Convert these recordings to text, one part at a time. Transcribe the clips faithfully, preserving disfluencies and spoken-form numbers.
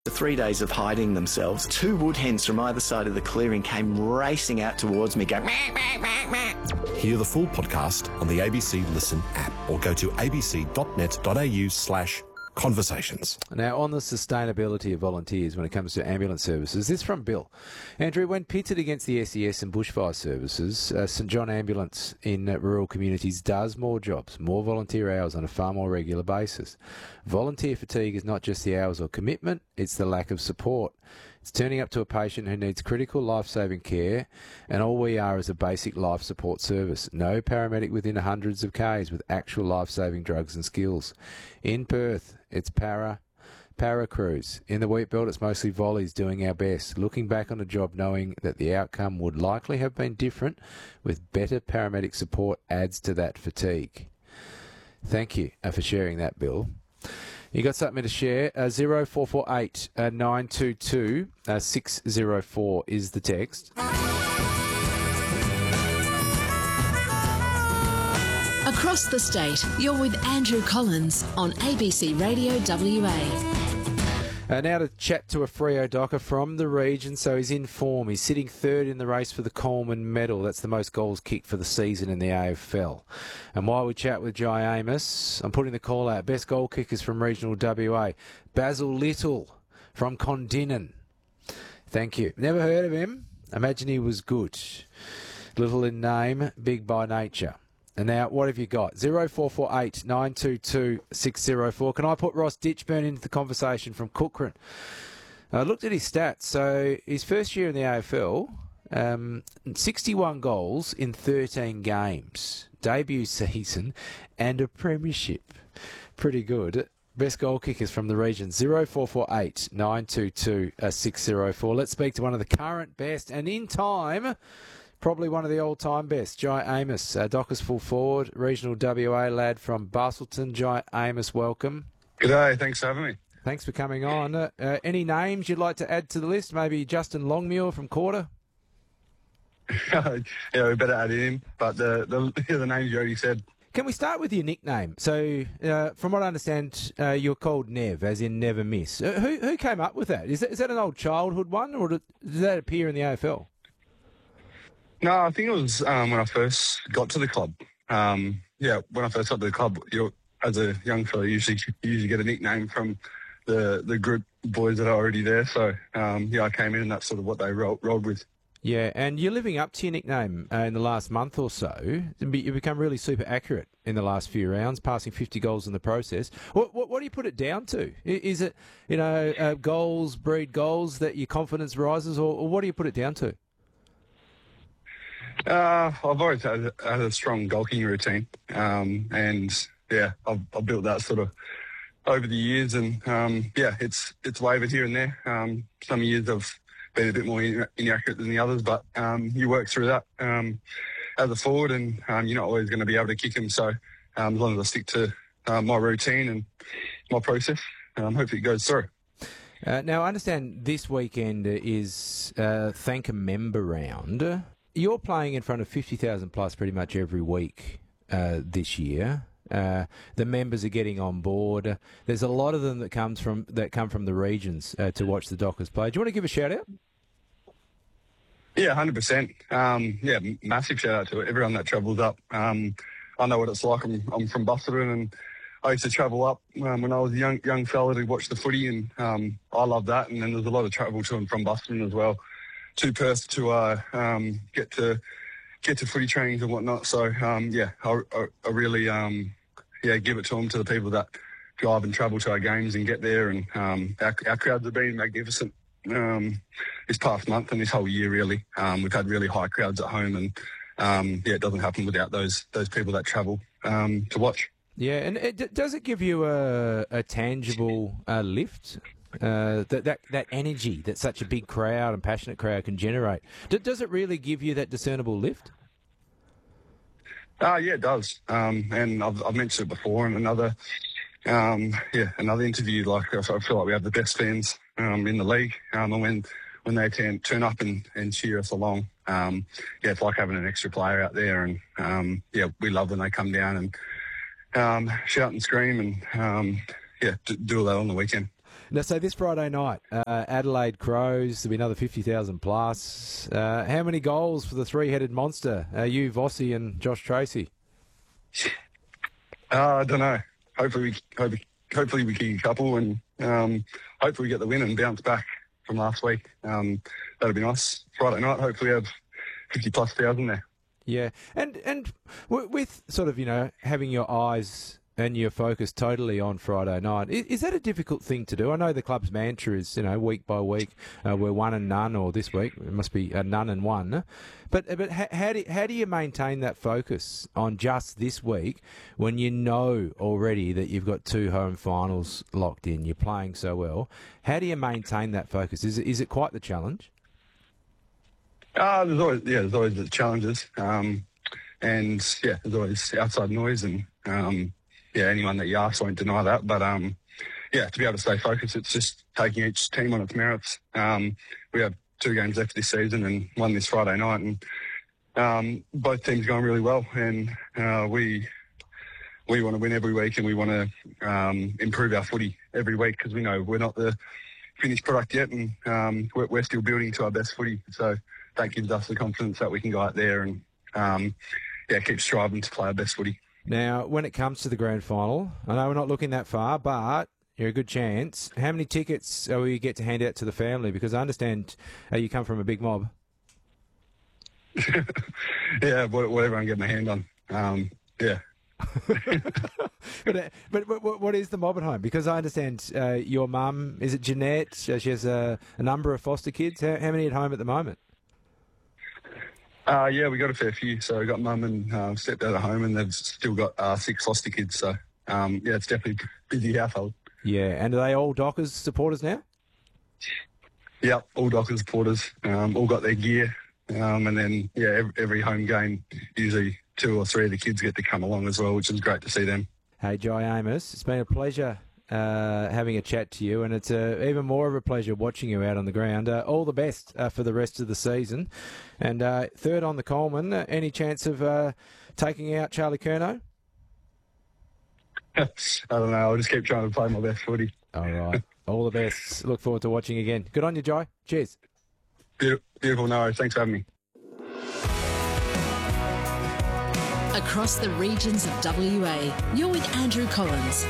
The three days of hiding themselves, two wood hens from either side of the clearing came racing out towards me going... Meh, meh, meh, meh. Hear the full podcast on the A B C Listen app or go to abc.net.au slash conversations. Now, on the sustainability of volunteers when it comes to ambulance services, this from Bill. Andrew, when pitted against the S E S and bushfire services, uh, St John Ambulance in uh, rural communities does more jobs, more volunteer hours on a far more regular basis. Volunteer fatigue is not just the hours or commitment, it's the lack of support. It's turning up to a patient who needs critical life-saving care, and all we are is a basic life support service. No paramedic within hundreds of k's with actual life-saving drugs and skills. In Perth, it's para, para crews. In the wheat belt, it's mostly volleys doing our best. Looking back on a job knowing that the outcome would likely have been different with better paramedic support adds to that fatigue. Thank you uh, for sharing that, Bill. You got something to share? Uh, zero four four eight nine two two six zero four is the text. Across the state, you're with Andrew Collins on A B C Radio W A. Uh, now to chat to a Freo docker from the region, so he's in form. He's sitting third in the race for the Coleman medal. That's the most goals kicked for the season in the A F L. And while we chat with Jai Amos, I'm putting the call out. Best goal kickers from regional W A. Basil Little from Condinan. Thank you. Never heard of him. Imagine he was good. Little in name, big by nature. And now, what have you got? zero four four eight nine two two six zero four. Can I put Ross Ditchburn into the conversation from Cochrane? I looked at his stats. So his first year in the A F L, um, sixty-one goals in thirteen games. Debut season and a premiership. Pretty good. Best goal kickers from the region. zero four four eight nine two two six zero four. Let's speak to one of the current best and in time... probably one of the all-time best, Jai Amos, uh, Dockers full forward, regional W A lad from Bustleton. Jai Amos, welcome. G'day, thanks for having me. Thanks for coming on. Uh, uh, any names you'd like to add to the list? Maybe Justin Longmuir from Quarter? yeah, we better add him, but the, the, the names you already said. Can we start with your nickname? So, uh, from what I understand, uh, you're called Nev, as in never miss. Uh, who who came up with that? Is that, is that an old childhood one, or did, does that appear in the A F L? No, I think it was um, when I first got to the club. Um, yeah, when I first got to the club, you're, as a young fella, you usually you usually get a nickname from the the group boys that are already there. So um, yeah, I came in and that's sort of what they rolled, rolled with. Yeah, and you're living up to your nickname uh, in the last month or so. You've become really super accurate in the last few rounds, passing fifty goals in the process. What what, what do you put it down to? Is it, you know, uh, goals breed goals that your confidence rises, or, or what do you put it down to? Uh, I've always had, had a strong goalkeeping routine, um, and yeah, I've, I've built that sort of over the years, and um, yeah, it's it's wavered here and there. Um, some years I've been a bit more in, inaccurate than the others, but um, you work through that um, as a forward, and um, you're not always going to be able to kick them. So um, as long as I stick to uh, my routine and my process, um, hopefully it goes through. Uh, now, I understand this weekend is uh, Thank a Member round. You're playing in front of fifty thousand plus pretty much every week uh, this year. Uh, the members are getting on board. There's a lot of them that comes from that come from the regions uh, to watch the Dockers play. Do you want to give a shout out? Yeah, one hundred percent. Um, yeah, massive shout out to everyone that travels up. Um, I know what it's like. I'm, I'm from Busselton, and I used to travel up um, when I was a young young fella to watch the footy, and um, I love that. And then there's a lot of travel to and from Busselton as well, to Perth to uh, um, get to get to footy trainings and whatnot. So um, yeah, I, I, I really um, yeah give it to them, to the people that drive and travel to our games and get there. And um, our, our crowds have been magnificent um, this past month and this whole year. Really, um, we've had really high crowds at home, and um, yeah, it doesn't happen without those those people that travel um, to watch. Yeah, and it, does it give you a, a tangible uh, lift? Uh, that, that that energy that such a big crowd and passionate crowd can generate. D- does it really give you that discernible lift? Uh, yeah, it does. Um, and I've, I've mentioned it before in another, um, yeah, another interview. Like, I feel like we have the best fans um, in the league, um, and when when they turn turn up and, and cheer us along, um, yeah, it's like having an extra player out there. And um, yeah, we love when they come down and um, shout and scream and um, yeah, do, do all that on the weekend. Now, so this Friday night, uh, Adelaide Crows, there'll be another fifty thousand plus. Uh, how many goals for the three-headed monster? Uh, you, Vossi, and Josh Tracy? Uh, I don't know. Hopefully we, hope, hopefully we kick a couple and um, hopefully we get the win and bounce back from last week. Um, that'll be nice. Friday night, hopefully we have fifty plus thousand there. Yeah, and and w- with sort of, you know, having your eyes and your focus totally on Friday night, is, is that a difficult thing to do? I know the club's mantra is, you know, week by week, uh, we're one and none, or this week it must be a none and one. But but how, how do how do you maintain that focus on just this week when you know already that you've got two home finals locked in, you're playing so well? How do you maintain that focus? Is it, is it quite the challenge? Uh, there's always, yeah, there's always the challenges. Um, and, yeah, there's always outside noise and, um, yeah, anyone that you ask won't deny that. But, um, yeah, to be able to stay focused, it's just taking each team on its merits. Um, we have two games left this season and one this Friday night. And um, both teams going really well. And uh, we we want to win every week and we want to um, improve our footy every week because we know we're not the finished product yet and um, we're, we're still building to our best footy. So that gives us the confidence that we can go out there and, um, yeah, keep striving to play our best footy. Now, when it comes to the grand final, I know we're not looking that far, but you're a good chance. How many tickets will you get to hand out to the family? Because I understand uh, you come from a big mob. Yeah, whatever I can get my hand on. Um, yeah. but, uh, but, but what is the mob at home? Because I understand uh, your mum, is it Jeanette? Uh, she has a, a number of foster kids. How, how many at home at the moment? Uh, yeah, we got a fair few. So we got mum and uh, stepdad at home, and they've still got uh, six foster kids. So um, yeah, it's definitely a busy household. Yeah, and are they all Dockers supporters now? Yeah, all Dockers supporters. Um, all got their gear, um, and then yeah, every, every home game, usually two or three of the kids get to come along as well, which is great to see them. Hey, Jai Amos, it's been a pleasure uh, having a chat to you, and it's uh, even more of a pleasure watching you out on the ground. Uh, all the best uh, for the rest of the season. And uh, third on the Coleman, uh, any chance of uh, taking out Charlie Curnow? I don't know. I'll just keep trying to play my best footy. All right. All the best. Look forward to watching again. Good on you, Jai. Cheers. Beautiful. Beautiful. No worries. Thanks for having me. Across the regions of W A, you're with Andrew Collins.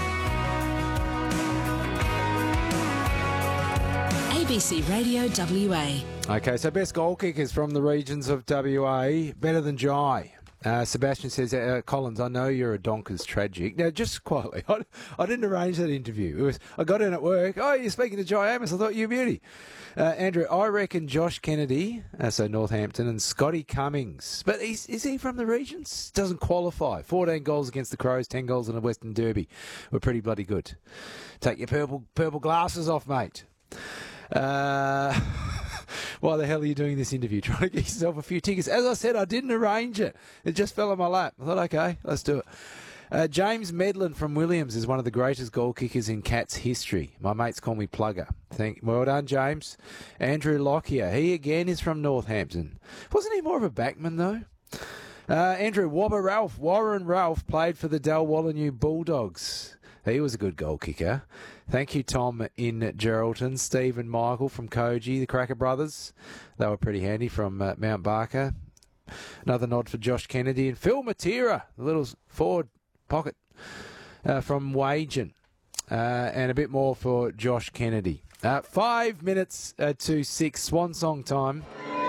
A B C Radio W A. Okay, so best goal kickers from the regions of W A. Better than Jai. Uh, Sebastian says, uh, Collins, I know you're a Donkers tragic. Now, just quietly, I, I didn't arrange that interview. It was I got in at work. Oh, you're speaking to Jai Amos. I thought you beauty. Uh, Andrew, I reckon Josh Kennedy, uh, so Northampton, and Scotty Cummings. But he's, is he from the regions? Doesn't qualify. fourteen goals against the Crows, ten goals in the Western Derby. We're pretty bloody good. Take your purple purple glasses off, mate. Uh... Why the hell are you doing this interview? Trying to get yourself a few tickets. As I said, I didn't arrange it. It just fell on my lap. I thought, okay, let's do it. Uh, James Medlin from Williams is one of the greatest goal kickers in Cats history. My mates call me Plugger. Thank, well done, James. Andrew Lockyer, he again is from Northampton. Wasn't he more of a backman, though? Uh, Andrew, Wobber Ralph. Warren Ralph played for the Dalwallinu Bulldogs. He was a good goal kicker. Thank you, Tom in Geraldton. Steve and Michael from Koji, the Cracker Brothers. They were pretty handy from uh, Mount Barker. Another nod for Josh Kennedy. And Phil Matera, the little forward pocket uh, from Wagen. Uh, and a bit more for Josh Kennedy. Uh, five minutes uh, to six. Swan song time.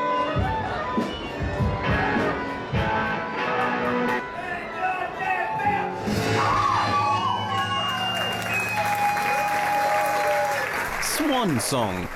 Swan song.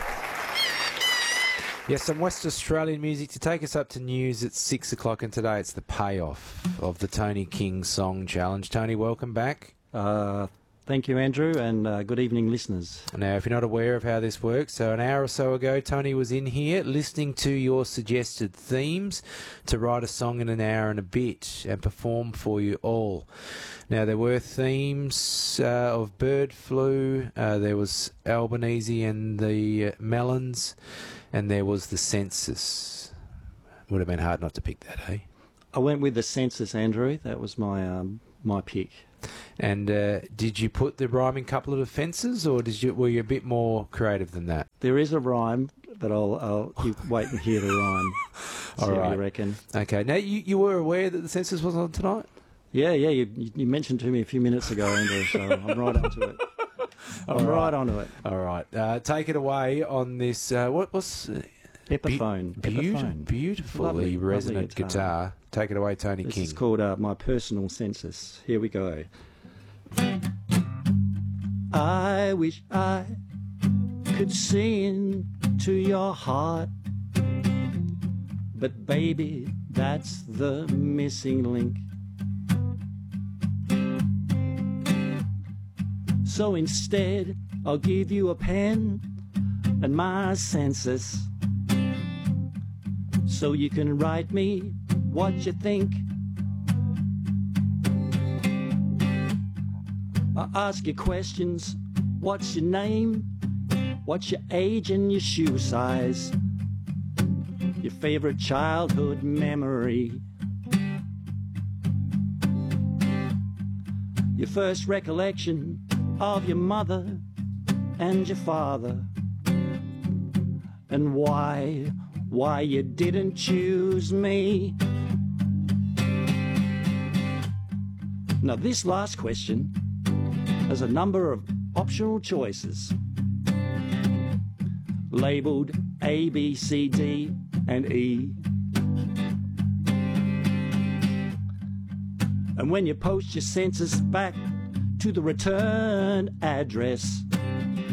Yes, some West Australian music to take us up to news at six o'clock, and today it's the payoff of the Tony King Song Challenge. Tony, welcome back. Uh, thank you, Andrew, and uh, good evening, listeners. Now, if you're not aware of how this works, so an hour or so ago, Tony was in here listening to your suggested themes to write a song in an hour and a bit and perform for you all. Now, there were themes uh, of bird flu, uh, there was Albanese and the uh, melons, and there was the census. Would have been hard not to pick that, eh? I went with the census, Andrew. That was my um, my pick. And uh, did you put the rhyming couplet of Fences, or did you were you a bit more creative than that? There is a rhyme, but I'll, I'll you wait and hear the rhyme. See All what right. you reckon. Okay. Now, you, you were aware that the Census was on tonight? Yeah, yeah, you, you mentioned to me a few minutes ago, Andrew, so I'm right onto it. I'm right onto it. All right. Uh, take it away on this. Uh, what was uh, Epiphone. Be- beautiful, Epiphone. beautifully Lovely, resonant lovely guitar. guitar. Take it away, Tony This King. is called uh, My Personal Census. Here we go. I wish I could see into your heart, but baby, that's the missing link. So instead, I'll give you a pen and my census, so you can write me what you think. I'll ask you questions. What's your name? What's your age and your shoe size? Your favorite childhood memory? Your first recollection of your mother and your father? And why, why you didn't choose me? Now this last question has a number of optional choices labelled A, B, C, D and E. And when you post your census back to the return address,